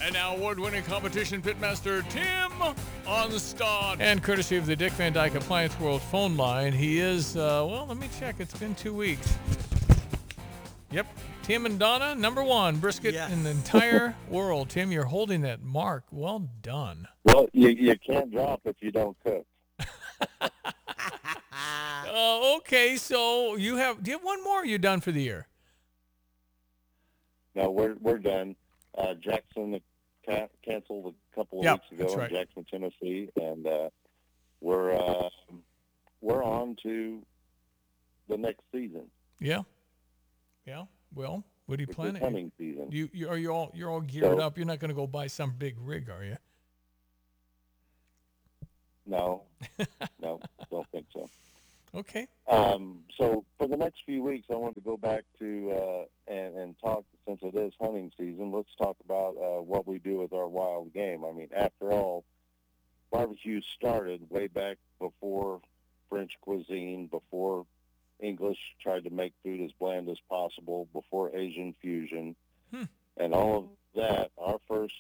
And now award-winning competition pitmaster Tim Onstad. And courtesy of the Dick Van Dyke Appliance World phone line, he is, let me check. It's been 2 weeks. Yep. Tim and Donna, number one brisket in the entire world. Tim, you're holding that mark. Well done. Well, you can't drop if you don't cook. Okay, so do you have one more, or are you done for the year? No, we're done. Jackson canceled a couple of weeks ago in Jackson, Tennessee, and we're on to the next season. Yeah. Well, what are you planning? Hunting season. You're all geared up. You're not going to go buy some big rig, are you? No, don't think so. Okay. So for the next few weeks, I wanted to go back to and talk, since it is hunting season, let's talk about what we do with our wild game. I mean, after all, barbecue started way back before French cuisine, before English tried to make food as bland as possible, before Asian fusion, and all of that. Our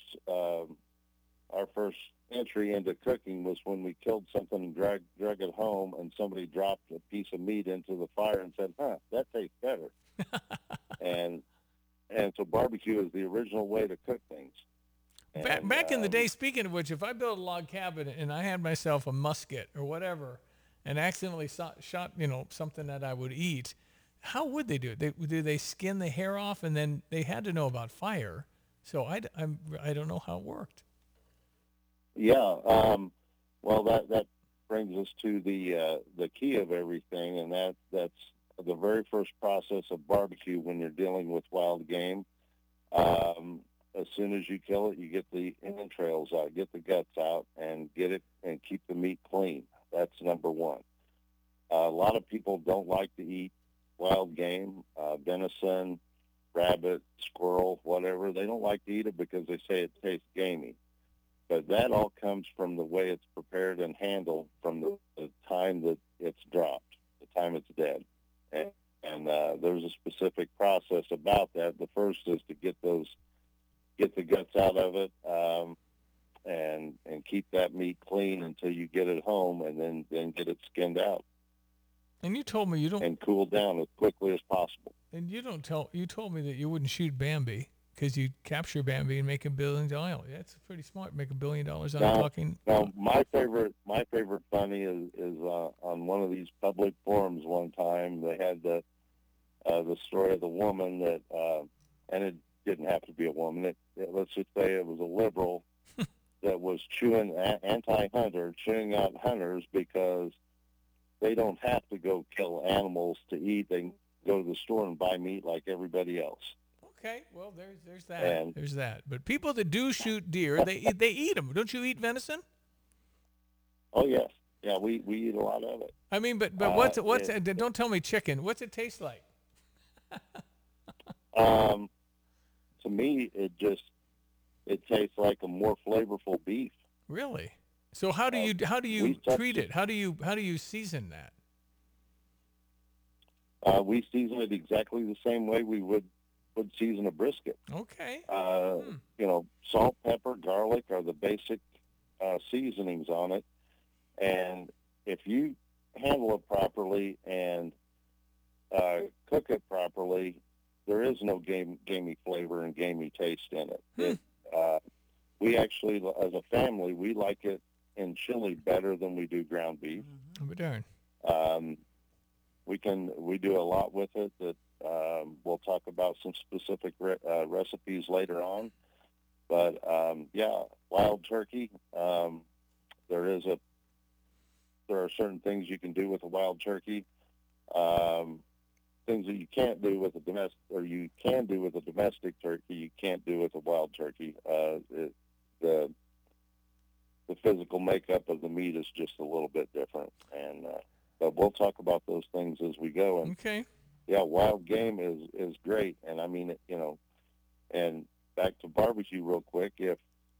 first entry into cooking was when we killed something and drug it home, and somebody dropped a piece of meat into the fire and said, that tastes better. and so barbecue is the original way to cook things. Back in the day, speaking of which, if I built a log cabin and I had myself a musket or whatever and accidentally shot something that I would eat, how would they do it? Do they skin the hair off? And then they had to know about fire. So I don't know how it worked. Yeah. Well, that brings us to the key of everything, and that's the very first process of barbecue when you're dealing with wild game. As soon as you kill it, you get the entrails out, get the guts out, and get it and keep the meat clean. That's number one. A lot of people don't like to eat wild game, venison, rabbit, squirrel, whatever. They don't like to eat it because they say it tastes gamey. But that all comes from the way it's prepared and handled from the time that it's dropped, the time it's dead. And there's a specific process about that. The first is to get the guts out of it, and keep that meat clean until you get it home, and then get it skinned out. And you told me you don't... And cooled down as quickly as possible. And you told me that you wouldn't shoot Bambi because you capture Bambi and make $1 billion. That's pretty smart. Make $1 billion on talking. Now, my favorite funny is on one of these public forums one time. They had the story of the woman that, and it didn't have to be a woman. Let's just say it was a liberal that was anti-hunter, chewing out hunters because they don't have to go kill animals to eat. They can go to the store and buy meat like everybody else. Okay, well, there's that. There's that. But people that do shoot deer, they eat them. Don't you eat venison? Oh yes, yeah, we eat a lot of it. I mean, but don't tell me chicken. What's it taste like? To me, it tastes like a more flavorful beef. Really? So how do you treat it? How do you season that? We season it exactly the same way we would season a brisket. Okay. Salt, pepper, garlic are the basic seasonings on it. And if you handle it properly and cook it properly, there is no gamey flavor and gamey taste in it. We actually, as a family, we like it in chili better than we do ground beef. Oh, darn. We do a lot with it that we'll talk about some specific recipes later on. But wild turkey. There are certain things you can do with a wild turkey. Things that you can't do with a domestic, or you can do with a domestic turkey, you can't do with a wild turkey. The physical makeup of the meat is just a little bit different, and but we'll talk about those things as we go. And okay. Yeah, wild game is great, and I mean, and back to barbecue real quick. If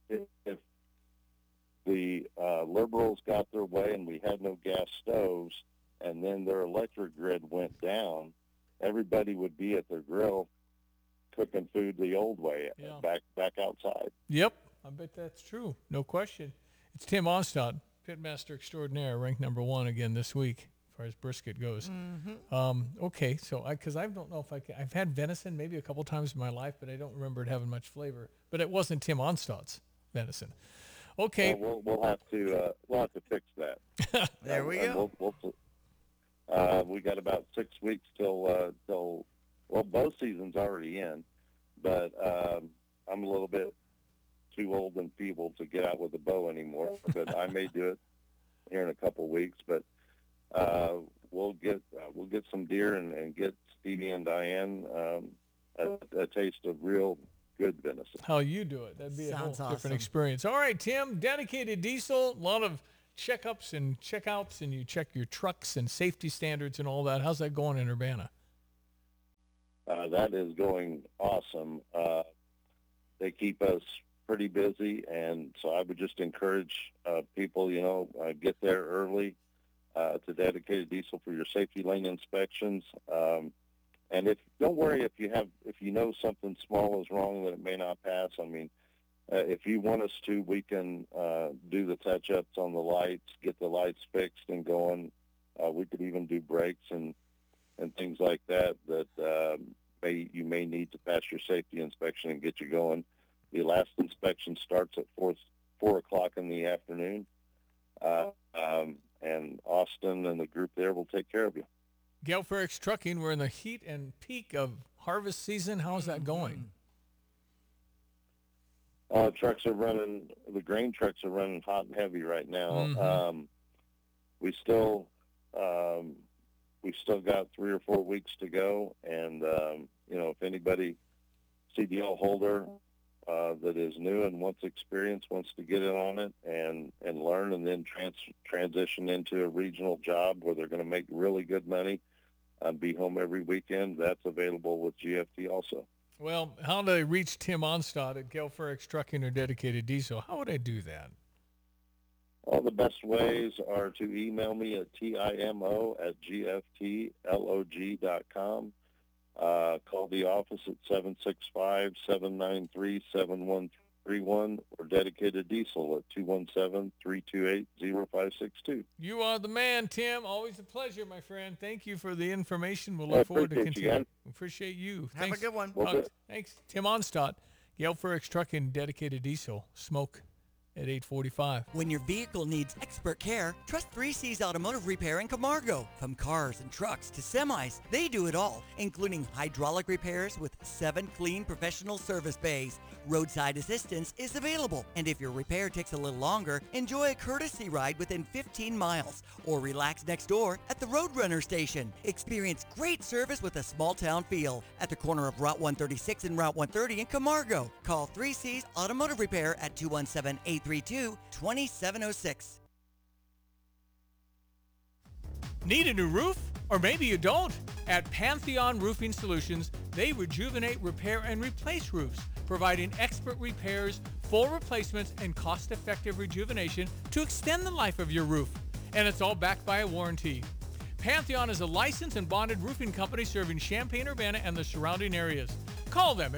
the liberals got their way and we had no gas stoves, and then their electric grid went down, everybody would be at their grill cooking food the old way. Yeah. Back back outside. Yep, I bet that's true. No question. It's Tim Onstad, Pitmaster Extraordinaire, ranked number 1 again this week as far as brisket goes. Okay, so because I don't know if I've had venison maybe a couple times in my life, but I don't remember it having much flavor. But it wasn't Tim Onstad's venison. Okay. We'll have to fix that. There we go. We got about 6 weeks till bow season's already in, but I'm a little bit too old and feeble to get out with a bow anymore. But I may do it here in a couple weeks. But we'll get some deer and get Stevie and Diane a taste of real good venison. How you do it? That'd be Sounds a whole awesome. different experience. All right, Tim, Dedicated Diesel, a lot of checkups and checkouts, and you check your trucks and safety standards and all that. How's that going in Urbana? That is going awesome. They keep us pretty busy, and so I would just encourage people, get there early to Dedicated Diesel for your safety lane inspections. And don't worry if you know something small is wrong that it may not pass. I mean, if you want us to, we can do the touch-ups on the lights, get the lights fixed and going. We could even do brakes and things like that you may need to pass your safety inspection and get you going. The last inspection starts at 4 o'clock in the afternoon, and Austin and the group there will take care of you. Gale Ferrex Trucking, we're in the heat and peak of harvest season. How's that going? Trucks are running. The grain trucks are running hot and heavy right now. We still got 3 or 4 weeks to go, and if anybody CDL holder that is new and wants experience, wants to get in on it and learn, and then transition into a regional job where they're going to make really good money and be home every weekend, that's available with GFT also. Well, how do I reach Tim Onstad at Gale Ferrex Trucking or Dedicated Diesel? How would I do that? All the best ways are to email me at timo@gftlog.com. Call the office at 765-793-7131 or Dedicated Diesel at 217-328-0562. You are the man, Tim. Always a pleasure, my friend. Thank you for the information. We'll look forward to continuing. Appreciate you. Have a good one. Thanks. Tim Onstad, Gale Ferrex Trucking, Dedicated Diesel. Smoke at 8:45. When your vehicle needs expert care, trust 3C's Automotive Repair in Camargo. From cars and trucks to semis, they do it all, including hydraulic repairs with 7 clean professional service bays. Roadside assistance is available, and if your repair takes a little longer, enjoy a courtesy ride within 15 miles or relax next door at the Roadrunner station. Experience great service with a small-town feel at the corner of Route 136 and Route 130 in Camargo. Call 3C's Automotive Repair at 217-832-2706. Need a new roof? Or maybe you don't. At Pantheon Roofing Solutions, they rejuvenate, repair, and replace roofs, providing expert repairs, full replacements, and cost-effective rejuvenation to extend the life of your roof. And it's all backed by a warranty. Pantheon is a licensed and bonded roofing company serving Champaign-Urbana and the surrounding areas. Call them at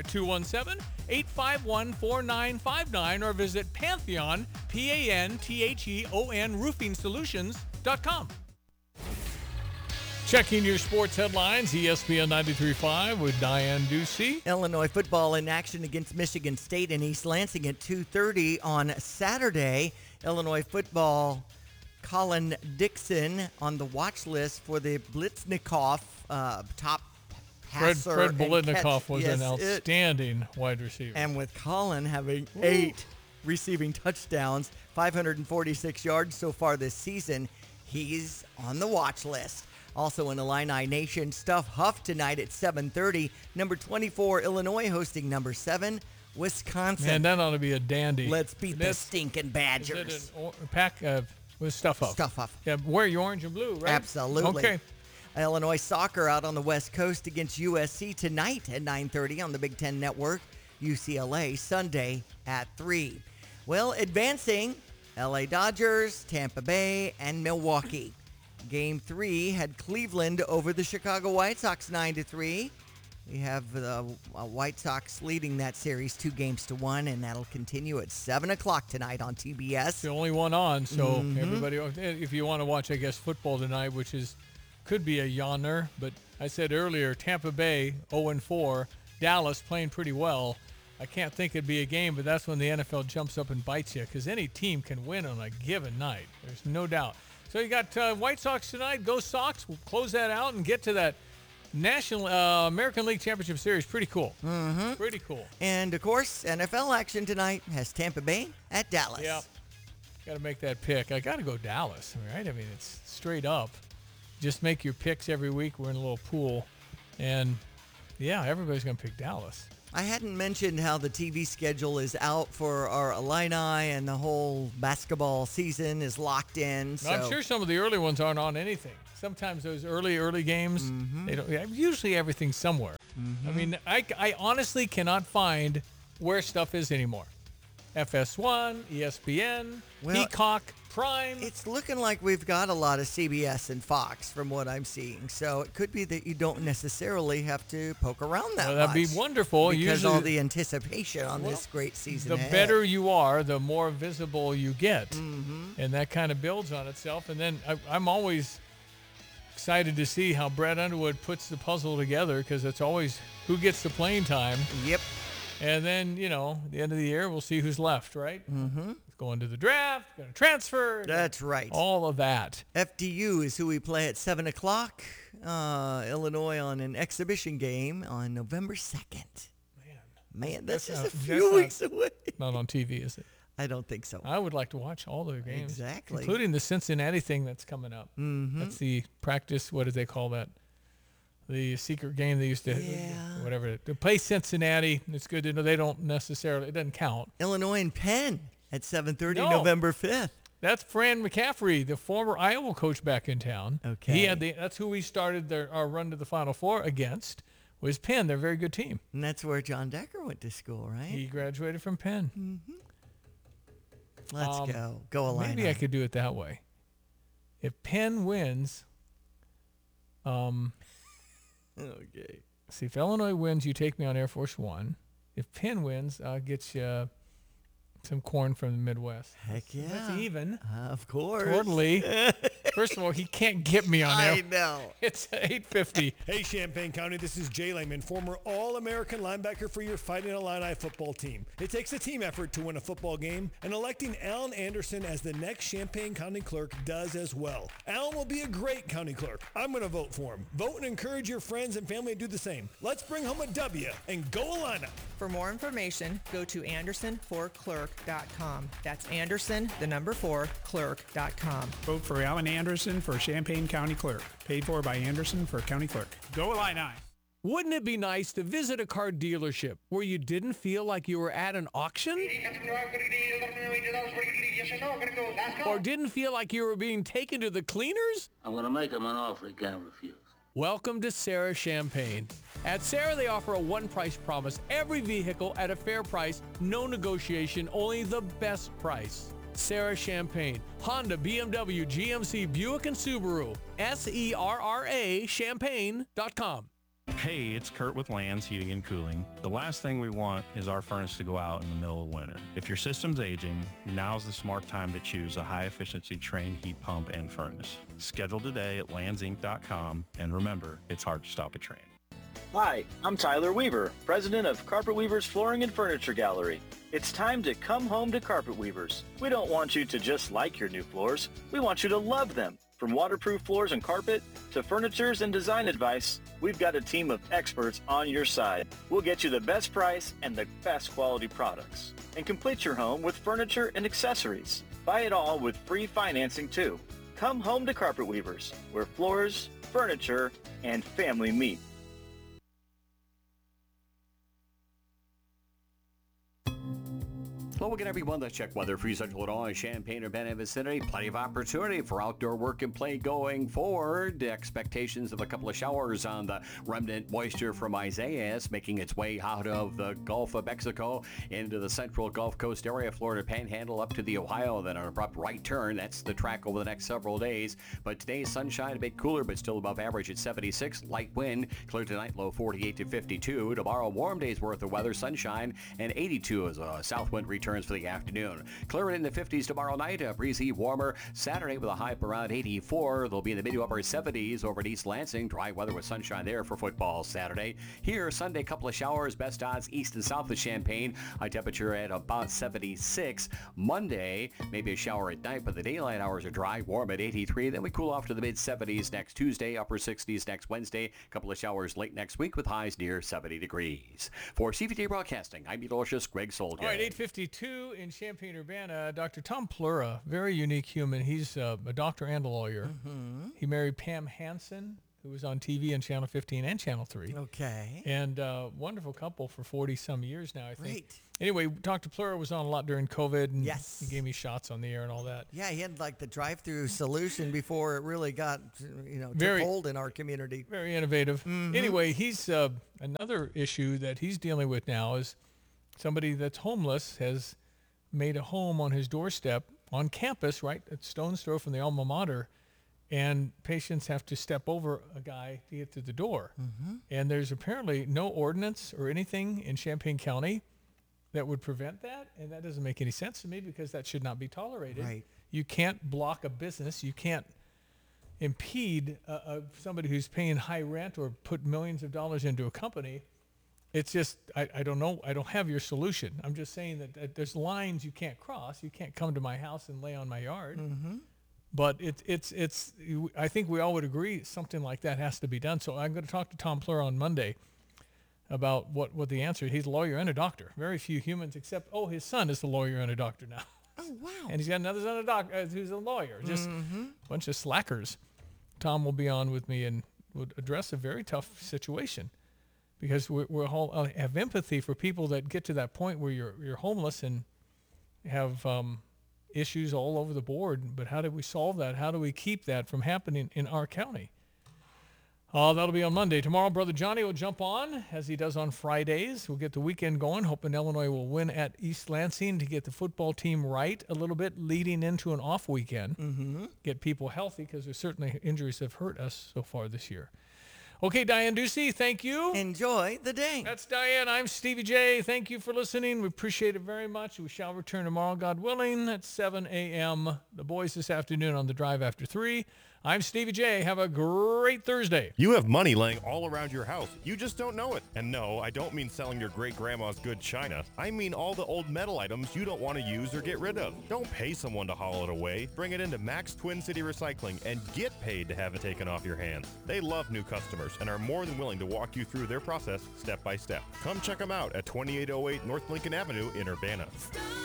217-851-4959 or visit Pantheon, Pantheon RoofingSolutions.com. Checking your sports headlines, ESPN 93.5 with Diane Ducey. Illinois football in action against Michigan State in East Lansing at 2:30 on Saturday. Illinois football, Colin Dixon on the watch list for the Blitznikoff top passer. Fred Biletnikoff catch. was Yes, an outstanding wide receiver. And with Colin having 8 receiving touchdowns, 546 yards so far this season, he's on the watch list. Also in Illini Nation, Stuff Huff tonight at 7:30. Number 24, Illinois hosting number 7, Wisconsin. Man, that ought to be a dandy. Let's beat the stinking Badgers. Is it a pack with Stuff Huff? Stuff Huff. Yeah, wear your orange and blue, right? Absolutely. Okay. Illinois soccer out on the West Coast against USC tonight at 9:30 on the Big Ten Network. UCLA Sunday at 3. Well, advancing, LA Dodgers, Tampa Bay, and Milwaukee. Game 3 had Cleveland over the Chicago White Sox 9-3. We have the White Sox leading that series 2-1, and that'll continue at 7 o'clock tonight on TBS. It's the only one on, so everybody, if you want to watch, I guess, football tonight, which could be a yawner, but I said earlier, Tampa Bay 0-4, Dallas playing pretty well. I can't think it'd be a game, but that's when the NFL jumps up and bites you, because any team can win on a given night. There's no doubt. So you got White Sox tonight. Go Sox. We'll close that out and get to that National American League Championship Series. Pretty cool. Mm-hmm. Pretty cool. And, of course, NFL action tonight has Tampa Bay at Dallas. Yeah. Got to make that pick. I got to go Dallas, right? I mean, it's straight up. Just make your picks every week. We're in a little pool. And, yeah, everybody's going to pick Dallas. I hadn't mentioned how the TV schedule is out for our Illini, and the whole basketball season is locked in. So. I'm sure some of the early ones aren't on anything. Sometimes those early games, they don't. Usually everything's somewhere. I mean, I honestly cannot find where stuff is anymore. FS1, ESPN, Peacock, Prime. It's looking like we've got a lot of CBS and Fox from what I'm seeing. So it could be that you don't necessarily have to poke around that much. That'd be wonderful. Because usually, all the anticipation on this great season the ahead. better you are, the more visible you get. And that kind of builds on itself. And then I'm always excited to see how Brad Underwood puts the puzzle together, because it's always who gets the playing time. Yep. And then, at the end of the year, we'll see who's left, right? Mm-hmm. Going to the draft, going to transfer. That's right. All of that. FDU is who we play at 7 o'clock. Illinois on an exhibition game on November 2nd. Man, that's just a few weeks away. Not on TV, is it? I don't think so. I would like to watch all their games. Exactly. Including the Cincinnati thing that's coming up. Mm-hmm. That's the practice, what do they call that? The secret game they used to, whatever. They play Cincinnati. It's good to know they don't necessarily, it doesn't count. Illinois and Penn at 7:30, November 5th. That's Fran McCaffrey, the former Iowa coach back in town. Okay. That's who we started our run to the Final Four against, was Penn. They're a very good team. And that's where John Decker went to school, right? He graduated from Penn. Mm-hmm. Let's go. Go Illini. Maybe I could do it that way. If Penn wins, okay. see, if Illinois wins, you take me on Air Force One. If Penn wins, I'll get you some corn from the Midwest. Heck yeah. That's even. Of course. Totally. First of all, he can't get me on there. I know. It's 8:50. Hey, Champaign County, this is Jay Lehman, former All-American linebacker for your Fighting Illini football team. It takes a team effort to win a football game, and electing Alan Anderson as the next Champaign County clerk does as well. Alan will be a great county clerk. I'm going to vote for him. Vote and encourage your friends and family to do the same. Let's bring home a W and go Illini. For more information, go to anderson4clerk.com. That's Anderson, 4, clerk.com. Vote for Alan Anderson for Champaign County Clerk. Paid for by Anderson for County Clerk. Go Illini! Wouldn't it be nice to visit a car dealership where you didn't feel like you were at an auction? Or didn't feel like you were being taken to the cleaners? I'm going to make him an offer he can't refuse. Welcome to Sarah Champagne. At Sarah, they offer a one-price promise. Every vehicle at a fair price, no negotiation, only the best price. Sarah Champagne, Honda, BMW, GMC, Buick, and Subaru. SERRA Champagne.com. Hey, it's Kurt with Lands Heating and Cooling. The last thing we want is our furnace to go out in the middle of winter. If your system's aging, now's the smart time to choose a high-efficiency Trane heat pump and furnace. Schedule today at landsinc.com, and remember, it's hard to stop a Trane. Hi, I'm Tyler Weaver, president of Carpet Weavers Flooring and Furniture Gallery. It's time to come home to Carpet Weavers. We don't want you to just like your new floors. We want you to love them. From waterproof floors and carpet to furnitures and design advice, we've got a team of experts on your side. We'll get you the best price and the best quality products. And complete your home with furniture and accessories. Buy it all with free financing too. Come home to Carpet Weavers, where floors, furniture, and family meet. Hello again, everyone. Let's check weather for you, Central Illinois, Champaign-Urbana vicinity. Plenty of opportunity for outdoor work and play going forward. Expectations of a couple of showers on the remnant moisture from Isaias making its way out of the Gulf of Mexico into the central Gulf Coast area, Florida Panhandle up to the Ohio, then an abrupt right turn. That's the track over the next several days. But today's sunshine a bit cooler, but still above average at 76. Light wind, clear tonight, low 48 to 52. Tomorrow, warm days worth of weather, sunshine, and 82 as a south wind returns for the afternoon. Clearing in the 50s tomorrow night, breezy, warmer. Saturday with a high of around 84. They'll be in the mid to upper 70s over at East Lansing. Dry weather with sunshine there for football Saturday. Here, Sunday, couple of showers. Best odds east and south of Champaign. High temperature at about 76. Monday, maybe a shower at night, but the daylight hours are dry, warm at 83. Then we cool off to the mid 70s next Tuesday, upper 60s next Wednesday. Couple of showers late next week with highs near 70 degrees. For CVT Broadcasting, I'm meteorologist Greg Solga. All right, 8:52 in Champaign-Urbana. Dr. Tom Plura, very unique human. He's a doctor and a lawyer. Mm-hmm. He married Pam Hansen, who was on TV on Channel 15 and Channel 3. Okay. And wonderful couple for 40-some years now, I think. Great. Anyway, Dr. Plura was on a lot during COVID, and yes, he gave me shots on the air and all that. Yeah, he had like the drive-through solution before it really got, took Very- hold in our community. Very innovative. Mhm. Anyway, he's another issue that he's dealing with now is somebody that's homeless has made a home on his doorstep on campus, right at stone's throw from the alma mater, and patients have to step over a guy to get to the door. Mm-hmm. And there's apparently no ordinance or anything in Champaign County that would prevent that, and that doesn't make any sense to me because that should not be tolerated. Right. You can't block a business. You can't impede somebody who's paying high rent or put millions of dollars into a company. It's just, I don't know. I don't have your solution. I'm just saying that there's lines you can't cross. You can't come to my house and lay on my yard. Mm-hmm. But it's. I think we all would agree something like that has to be done. So I'm going to talk to Tom Plura on Monday about what the answer is. He's a lawyer and a doctor. Very few humans except, his son is a lawyer and a doctor now. Oh, wow. And he's got another son who's a lawyer. Just a bunch of slackers. Tom will be on with me and would address a very tough situation because we're all have empathy for people that get to that point where you're homeless and have issues all over the board. But how do we solve that? How do we keep that from happening in our county? That'll be on Monday. Tomorrow, Brother Johnny will jump on, as he does on Fridays. We'll get the weekend going, hoping Illinois will win at East Lansing to get the football team right a little bit, leading into an off weekend. Mm-hmm. Get people healthy, because there's certainly injuries have hurt us so far this year. Okay, Diane Ducey, thank you. Enjoy the day. That's Diane. I'm Stevie J. Thank you for listening. We appreciate it very much. We shall return tomorrow, God willing, at 7 a.m. The boys this afternoon on the Drive After 3. I'm Stevie J. Have a great Thursday. You have money laying all around your house. You just don't know it. And no, I don't mean selling your great-grandma's good china. I mean all the old metal items you don't want to use or get rid of. Don't pay someone to haul it away. Bring it into Max Twin City Recycling and get paid to have it taken off your hands. They love new customers and are more than willing to walk you through their process step by step. Come check them out at 2808 North Lincoln Avenue in Urbana.